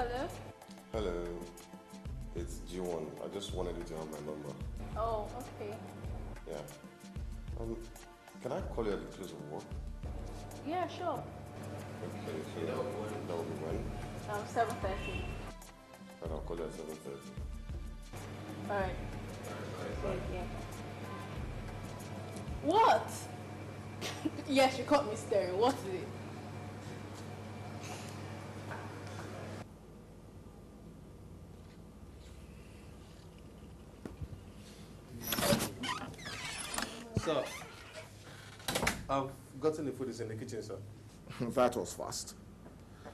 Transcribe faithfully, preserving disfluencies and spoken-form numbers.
Hello? Hello. It's G one. I just wanted you to have my number. Oh, okay. Yeah. Um, can I call you at the close of work? Yeah, sure. Okay, so that will be when? Um, seven thirty. And I'll call you at seven thirty. Alright. Alright, bye. Yeah. What? Yes, you caught me staring. What is it? Sir, I've gotten the food is in the kitchen, sir. That was fast.